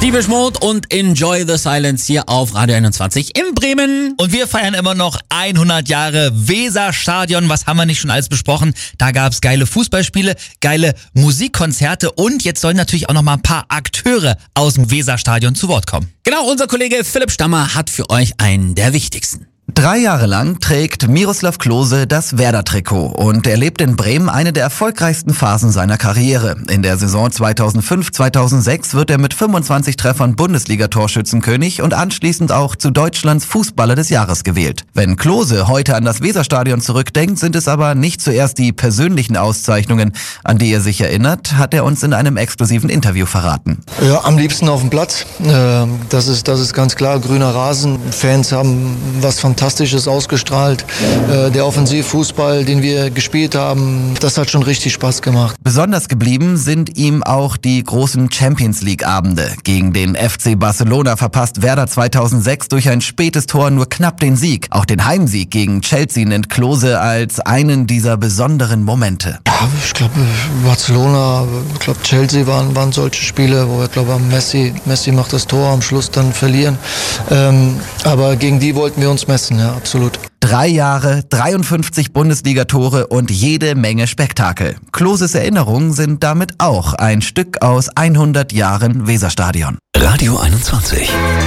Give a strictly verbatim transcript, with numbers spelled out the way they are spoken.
Depeche Mode und Enjoy the Silence hier auf Radio einundzwanzig in Bremen. Und wir feiern immer noch hundert Jahre Weserstadion. Was haben wir nicht schon alles besprochen? Da gab's geile Fußballspiele, geile Musikkonzerte und jetzt sollen natürlich auch noch mal ein paar Akteure aus dem Weserstadion zu Wort kommen. Genau, unser Kollege Philipp Stammer hat für euch einen der wichtigsten. Drei Jahre lang trägt Miroslav Klose das Werder-Trikot und erlebt in Bremen eine der erfolgreichsten Phasen seiner Karriere. In der Saison zweitausendfünf zweitausendsechs wird er mit fünfundzwanzig Treffern Bundesliga-Torschützenkönig und anschließend auch zu Deutschlands Fußballer des Jahres gewählt. Wenn Klose heute an das Weserstadion zurückdenkt, sind es aber nicht zuerst die persönlichen Auszeichnungen, an die er sich erinnert, hat er uns in einem exklusiven Interview verraten. Ja, am liebsten auf dem Platz. Das ist, das ist ganz klar. Grüner Rasen. Fans haben was Fantastisches ausgestrahlt. Der Offensivfußball, den wir gespielt haben, das hat schon richtig Spaß gemacht. Besonders geblieben sind ihm auch die großen Champions-League-Abende. Gegen den F C Barcelona verpasst Werder zweitausendsechs durch ein spätes Tor nur knapp den Sieg. Auch den Heimsieg gegen Chelsea nennt Klose als einen dieser besonderen Momente. Ja, ich glaube, Barcelona, ich glaube, Chelsea waren, waren solche Spiele, wo wir, glaube Messi, Messi macht das Tor, am Schluss dann verlieren. Ähm, aber gegen die wollten wir uns messen, ja, absolut. Drei Jahre, dreiundfünfzig Bundesligatore und jede Menge Spektakel. Kloses Erinnerungen sind damit auch ein Stück aus hundert Jahren Weserstadion. Radio einundzwanzig.